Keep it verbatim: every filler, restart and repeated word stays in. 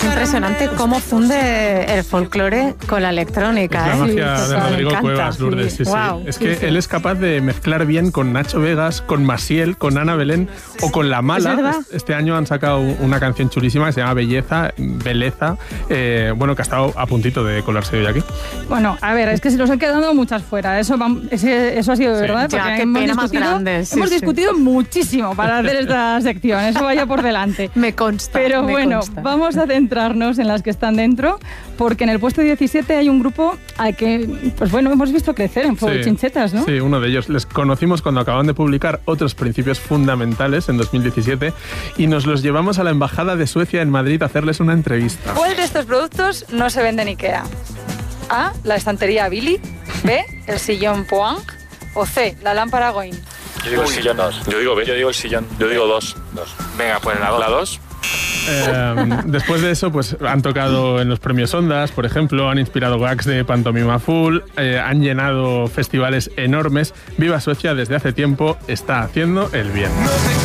Es impresionante cómo funde el folclore con la electrónica. Es la magia ¿eh? de Rodrigo Cuevas, Lourdes. Sí, sí. Wow, es sí, que sí. él es capaz de mezclar bien con Nacho Vegas, con Maciel, con Ana Belén o con La Mala. ¿Es verdad? Este año han sacado una canción chulísima que se llama Belleza, Beleza, eh, bueno, que ha estado a puntito de colarse hoy aquí. Bueno, a ver, es que se nos han quedado muchas fuera. Eso, vam- ese- eso ha sido Sí. verdad. Ya, porque qué hemos pena más discutido, grande, sí, hemos sí. discutido muchísimo para hacer esta sección. Eso vaya por delante. Me consta. Pero me bueno, consta. vamos a centrarnos en las que están dentro, porque en el puesto diecisiete hay un grupo al que, pues bueno, hemos visto crecer en Fuego Sí, Chinchetas, ¿no? Sí, uno de ellos. Les conocimos cuando acaban de publicar Otros Principios Fundamentales en dos mil diecisiete y nos los llevamos a la Embajada de Suecia en Madrid a hacerles una entrevista. ¿Cuál de estos productos no se vende en Ikea? A, la estantería Billy. B, el sillón Poang. O C, la lámpara Goin. Yo digo el sillón dos. Yo digo B. Yo digo el sillón. Yo digo dos. dos. Venga, pues la dos. ¿La dos? Eh, después de eso, pues han tocado en los premios Ondas, por ejemplo, han inspirado gags de Pantomima Full, eh, han llenado festivales enormes. Viva Suecia desde hace tiempo está haciendo el bien.